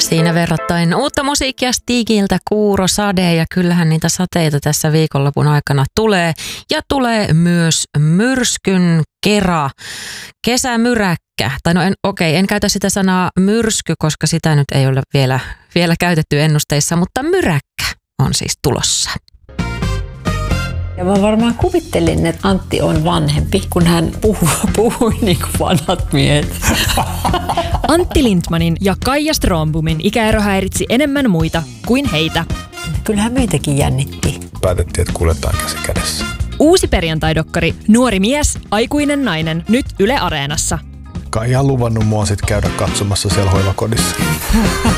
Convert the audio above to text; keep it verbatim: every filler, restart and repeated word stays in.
Siinä verrattain uutta musiikkia Stigiltä, Kuuro, Sade, ja kyllähän niitä sateita tässä viikonlopun aikana tulee. Ja tulee myös myrskyn kera, kesämyräkkä. Tai no en, okei, en käytä sitä sanaa myrsky, koska sitä nyt ei ole vielä, vielä käytetty ennusteissa, mutta myräkkä on siis tulossa. Ja mä varmaan kuvittelin, että Antti on vanhempi, kun hän puhui, puhui niin kuin vanhat miehet. Antti Lindmanin ja Kaija Strömbomin ikäero häiritsi enemmän muita kuin heitä. Kyllähän meitäkin jännitti. Päätettiin, että kuljetaan käsi kädessä. Uusi perjantaidokkari Nuori mies, aikuinen nainen, nyt Yle Areenassa. Kaija on luvannut mua sit käydä katsomassa siellä hoivakodissa.